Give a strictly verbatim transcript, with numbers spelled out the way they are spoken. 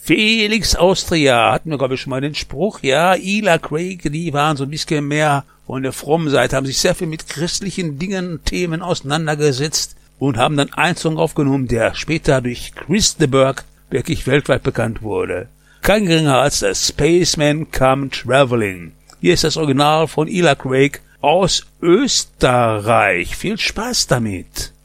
Felix Austria, hatten wir glaube ich schon mal den Spruch, ja, Ila Craig, die waren so ein bisschen mehr von der frommen Seite, haben sich sehr viel mit christlichen Dingen, Themen auseinandergesetzt und haben dann einen Song aufgenommen, der später durch Chris de Burgh wirklich weltweit bekannt wurde. Kein geringer als der Spaceman Come Traveling. Hier ist das Original von Ila Craig aus Österreich. Viel Spaß damit!